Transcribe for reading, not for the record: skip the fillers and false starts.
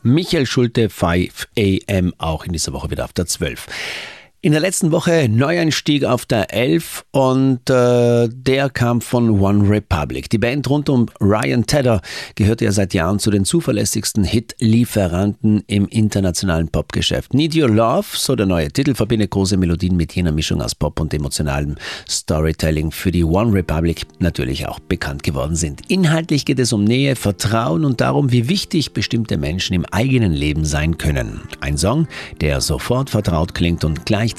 Michael Schulte, 5 AM, auch in dieser Woche wieder auf der 12. In der letzten Woche Neueinstieg auf der 11 und der kam von One Republic. Die Band rund um Ryan Tedder gehört ja seit Jahren zu den zuverlässigsten Hit-Lieferanten im internationalen Popgeschäft. Need Your Love, so der neue Titel, verbindet große Melodien mit jener Mischung aus Pop und emotionalem Storytelling, für die One Republic natürlich auch bekannt geworden sind. Inhaltlich geht es um Nähe, Vertrauen und darum, wie wichtig bestimmte Menschen im eigenen Leben sein können. Ein Song, der sofort vertraut klingt und gleichzeitig